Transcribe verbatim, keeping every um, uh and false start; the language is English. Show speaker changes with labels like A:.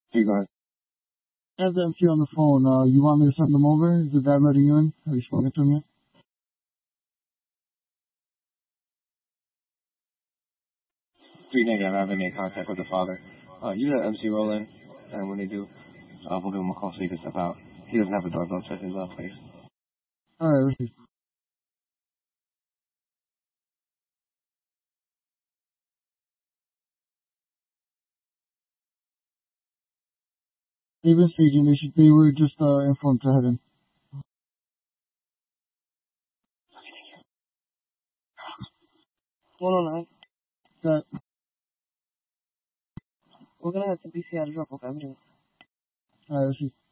A: Hey guys.
B: I have the M C on the phone. Uh, you want me to send them over? Is the dad letting you in? Have you spoken to him yet?
A: Three negative. I haven't made contact with the father. Uh, you let M C roll in, and when they do, uh, we'll give him a call so he can step out. He doesn't have a doorbell to his uh, place.
B: Alright, received. They've been staging. They should. They were just uh, informed to head in.
C: one oh nine.
B: That.
C: We're gonna have to B C out of drop off evidence.
B: Alright, received.